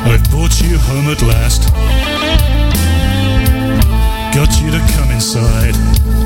I've brought you home at last. Got you to come inside.